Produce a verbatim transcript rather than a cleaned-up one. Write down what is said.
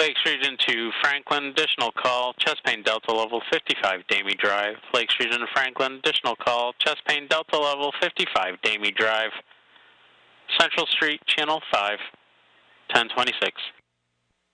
Lakes Region to Franklin, additional call, chest pain Delta level fifty-five, Damie Drive. Lakes Region to Franklin, additional call, chest pain Delta level fifty-five, Damie Drive. Central Street, Channel five, ten twenty-six.